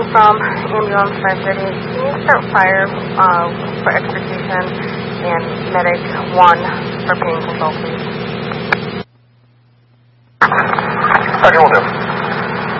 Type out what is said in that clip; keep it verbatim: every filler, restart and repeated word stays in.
from ambulance five thirty. Can you start fire uh, for extrication and medic one for pain control, please? Second will do.